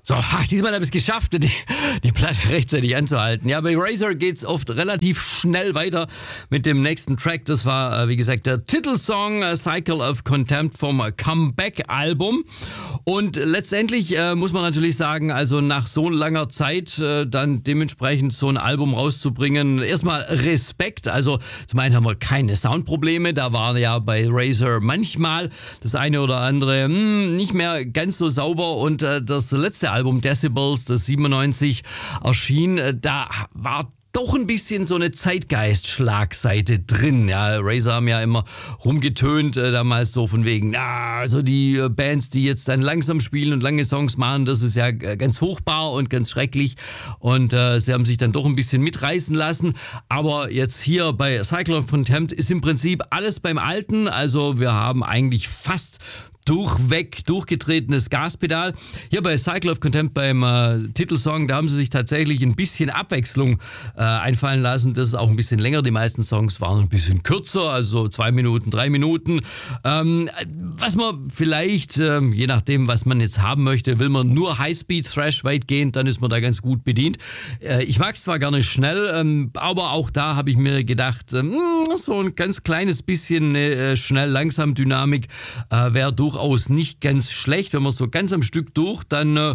So, diesmal habe ich es geschafft, die Platte rechtzeitig anzuhalten. Ja, bei Razor geht's oft relativ schnell weiter mit dem nächsten Track. Das war, wie gesagt, der Titelsong Cycle of Contempt vom Comeback-Album. Und letztendlich muss man natürlich sagen, also nach so langer Zeit dann dementsprechend so ein Album rauszubringen, erstmal Respekt. Also zum einen haben wir keine Soundprobleme. Da war ja bei Razor manchmal das eine oder andere nicht mehr ganz so sauber. Und das letzte Album Decibels, das 97 erschien, da war doch ein bisschen so eine Zeitgeist-Schlagseite drin. Ja, Razor haben ja immer rumgetönt, damals so von wegen, also die Bands, die jetzt dann langsam spielen und lange Songs machen, das ist ja ganz furchtbar und ganz schrecklich. Und sie haben sich dann doch ein bisschen mitreißen lassen. Aber jetzt hier bei Cycle of Contempt ist im Prinzip alles beim Alten. Also wir haben eigentlich fast durchgetretenes Gaspedal. Hier bei Cycle of Contempt beim Titelsong, da haben sie sich tatsächlich ein bisschen Abwechslung einfallen lassen. Das ist auch ein bisschen länger. Die meisten Songs waren ein bisschen kürzer, also 2 Minuten, 3 Minuten. Was man vielleicht, je nachdem, was man jetzt haben möchte, will man nur Highspeed-Thrash weitgehend, dann ist man da ganz gut bedient. Ich mag es zwar gerne schnell, aber auch da habe ich mir gedacht, so ein ganz kleines bisschen schnell-langsam-Dynamik wäre durchaus nicht ganz schlecht, wenn man so ganz am Stück durch, dann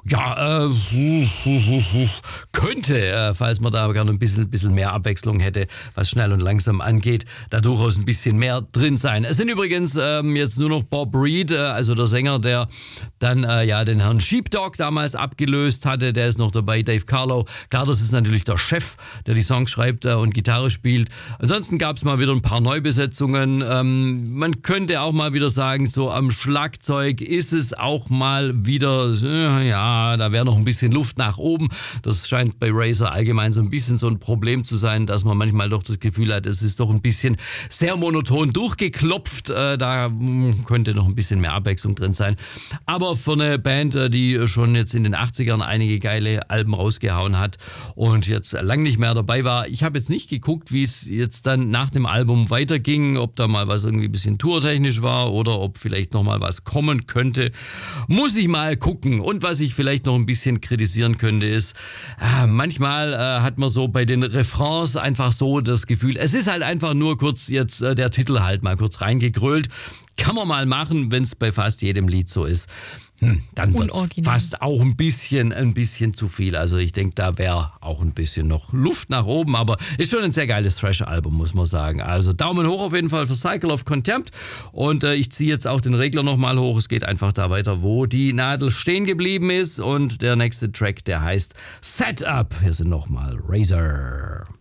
könnte, falls man da gerne ein bisschen mehr Abwechslung hätte, was schnell und langsam angeht, da durchaus ein bisschen mehr drin sein. Es sind übrigens jetzt nur noch Bob Reed, also der Sänger, der dann den Herrn Sheepdog damals abgelöst hatte, der ist noch dabei, Dave Carlo. Klar, das ist natürlich der Chef, der die Songs schreibt und Gitarre spielt. Ansonsten gab es mal wieder ein paar Neubesetzungen. Man könnte auch mal wieder sagen, so am Schlagzeug ist es auch mal wieder, da wäre noch ein bisschen Luft nach oben. Das scheint bei Razor allgemein so ein bisschen so ein Problem zu sein, dass man manchmal doch das Gefühl hat, es ist doch ein bisschen sehr monoton durchgeklopft. Da könnte noch ein bisschen mehr Abwechslung drin sein. Aber für eine Band, die schon jetzt in den 80ern einige geile Alben rausgehauen hat und jetzt lang nicht mehr dabei war, ich habe jetzt nicht geguckt, wie es jetzt dann nach dem Album weiterging, ob da mal was irgendwie ein bisschen tourtechnisch war oder ob vielleicht noch mal was kommen könnte. Muss ich mal gucken. Und was ich vielleicht noch ein bisschen kritisieren könnte, ist, manchmal hat man so bei den Refrains einfach so das Gefühl, es ist halt einfach nur kurz jetzt der Titel halt mal kurz reingegrölt. Kann man mal machen, wenn es bei fast jedem Lied so ist. Dann wird es fast auch ein bisschen zu viel. Also ich denke, da wäre auch ein bisschen noch Luft nach oben, aber ist schon ein sehr geiles Thrash-Album, muss man sagen. Also Daumen hoch auf jeden Fall für Cycle of Contempt und ich ziehe jetzt auch den Regler nochmal hoch. Es geht einfach da weiter, wo die Nadel stehen geblieben ist und der nächste Track, der heißt Set Up. Hier sind nochmal Razor.